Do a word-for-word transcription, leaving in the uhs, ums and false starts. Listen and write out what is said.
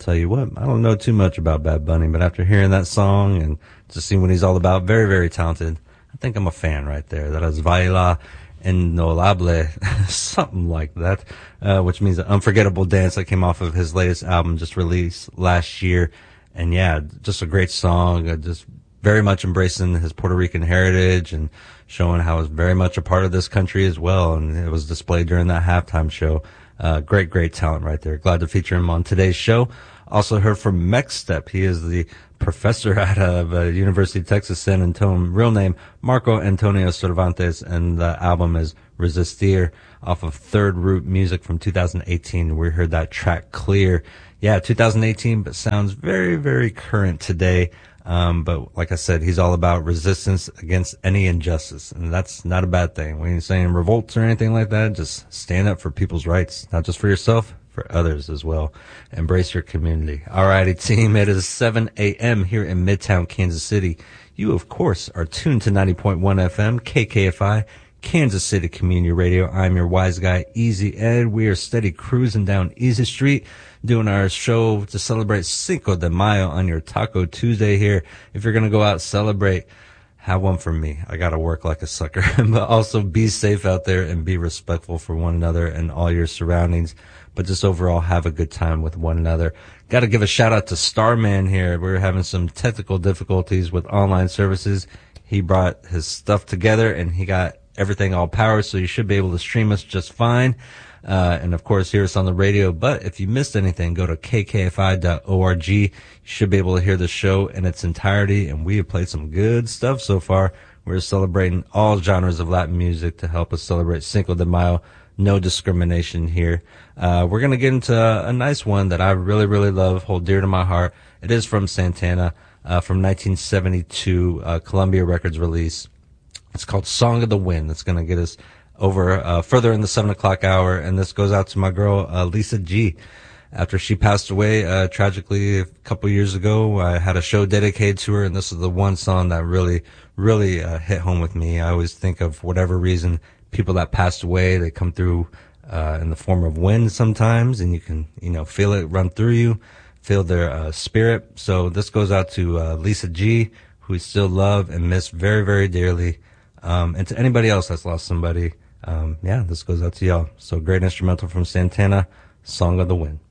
tell you what, I don't know too much about Bad Bunny, but after hearing that song and just seeing what he's all about, very, very talented. I think I'm a fan right there. That is Baila Inolable, something like that, uh, which means an unforgettable dance that came off of his latest album just released last year. And yeah, just a great song, uh, just very much embracing his Puerto Rican heritage and showing how he's very much a part of this country as well. And it was displayed during that halftime show. Uh, great, great talent right there. Glad to feature him on today's show. Also heard from Mexstep. He is the professor out of uh, University of Texas, San Antonio. Real name, Marco Antonio Cervantes, and the album is Resistir off of Third Root Music from two thousand eighteen. We heard that track Clear. Yeah, two thousand eighteen, but sounds very, very current today. Um, but like I said, he's all about resistance against any injustice, and that's not a bad thing. We ain't saying revolts or anything like that. Just stand up for people's rights, not just for yourself, for others as well. Embrace your community. Alrighty, team. It is seven a.m. here in Midtown Kansas City. You, of course, are tuned to ninety point one F M, K K F I, Kansas City Community Radio. I'm your wise guy, Easy Ed. We are steady cruising down Easy Street, doing our show to celebrate Cinco de Mayo on your Taco Tuesday here. If you're going to go out, celebrate, have one for me. I got to work like a sucker. But also be safe out there and be respectful for one another and all your surroundings. But just overall, have a good time with one another. Got to give a shout out to Starman here. We're having some technical difficulties with online services. He brought his stuff together and he got everything all powered, so you should be able to stream us just fine. Uh, and of course, hear us on the radio. But if you missed anything, go to k k f i dot org. You should be able to hear the show in its entirety. And we have played some good stuff so far. We're celebrating all genres of Latin music to help us celebrate Cinco de Mayo. No discrimination here. Uh, we're going to get into a, a nice one that I really, really love, hold dear to my heart. It is from Santana, uh, from nineteen seventy-two, uh, Columbia Records release. It's called Song of the Wind. It's going to get us over uh, further in the seven o'clock hour, and this goes out to my girl uh, Lisa G. After she passed away uh, tragically a couple years ago, I had a show dedicated to her, and this is the one song that really, really uh, hit home with me. I always think of whatever reason people that passed away, they come through uh, in the form of wind sometimes, and you can, you know, feel it run through you, feel their uh, spirit. So this goes out to uh, Lisa G, who we still love and miss very, very dearly. Um, and to anybody else that's lost somebody, um, yeah, this goes out to y'all. So great instrumental from Santana, Song of the Wind.